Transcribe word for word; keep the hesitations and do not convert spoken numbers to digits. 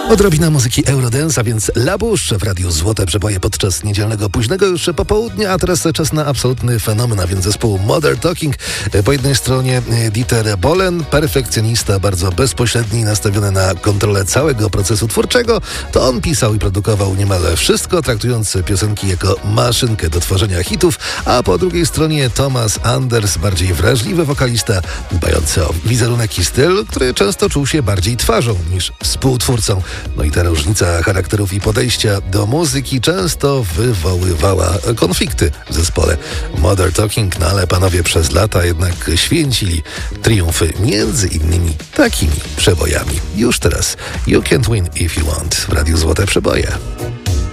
Odrobina muzyki Eurodance, a więc Labusz w Radiu Złote Przeboje podczas niedzielnego późnego już popołudnia, a teraz czas na absolutny fenomen, a więc zespół Modern Talking. Po jednej stronie Dieter Bohlen, perfekcjonista, bardzo bezpośredni, nastawiony na kontrolę całego procesu twórczego. To on pisał i produkował niemal wszystko, traktując piosenki jako maszynkę do tworzenia hitów, a po drugiej stronie Thomas Anders, bardziej wrażliwy wokalista, dbający o wizerunek i styl, który często czuł się bardziej twarzą niż współtwórcą. No i ta różnica charakterów i podejścia do muzyki często wywoływała konflikty w zespole Modern Talking, no ale panowie przez lata jednak święcili triumfy między innymi takimi przebojami. Już teraz You Can't Win If You Want w Radiu Złote Przeboje.